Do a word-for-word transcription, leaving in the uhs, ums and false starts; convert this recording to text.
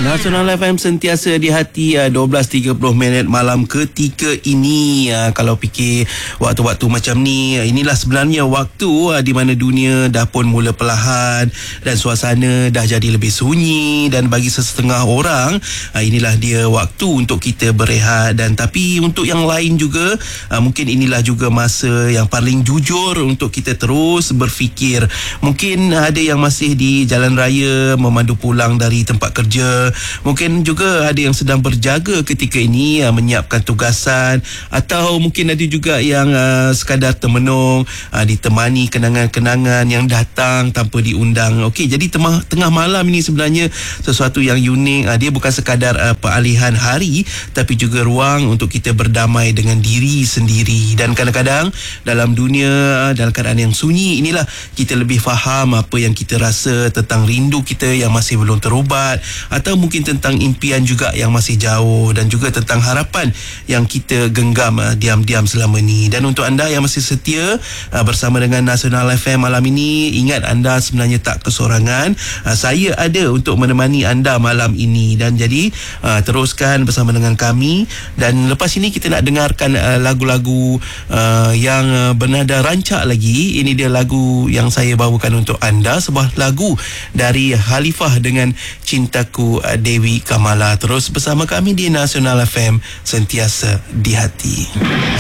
Nasional F M sentiasa di hati. Dua belas tiga puluh minit malam ketika ini. Kalau fikir waktu-waktu macam ni, inilah sebenarnya waktu di mana dunia dah pun mula perlahan dan suasana dah jadi lebih sunyi. Dan bagi sesetengah orang, inilah dia waktu untuk kita berehat. Dan tapi untuk yang lain juga, mungkin inilah juga masa yang paling jujur untuk kita terus berfikir. Mungkin ada yang masih di jalan raya memandu pulang dari tempat kerja. Mungkin juga ada yang sedang berjaga ketika ini, uh, menyiapkan tugasan, atau mungkin ada juga yang uh, sekadar termenung, uh, ditemani kenangan-kenangan yang datang tanpa diundang. Okey, jadi tengah, tengah malam ini sebenarnya sesuatu yang unik. Uh, dia bukan sekadar uh, peralihan hari, tapi juga ruang untuk kita berdamai dengan diri sendiri. Dan kadang-kadang dalam dunia, uh, dalam keadaan yang sunyi inilah kita lebih faham apa yang kita rasa tentang rindu kita yang masih belum terubat, atau mungkin tentang impian juga yang masih jauh, dan juga tentang harapan yang kita genggam uh, diam-diam selama ni. Dan untuk anda yang masih setia uh, bersama dengan Nasional F M malam ini, ingat anda sebenarnya tak kesorangan. Uh, saya ada untuk menemani anda malam ini. Dan jadi uh, teruskan bersama dengan kami. Dan lepas ini kita nak dengarkan uh, lagu-lagu uh, yang uh, bernada rancak lagi. Ini dia lagu yang saya bawakan untuk anda, sebuah lagu dari Khalifah dengan Cintaku Dewi Kamala. Terus bersama kami di Nasional F M, sentiasa di hati.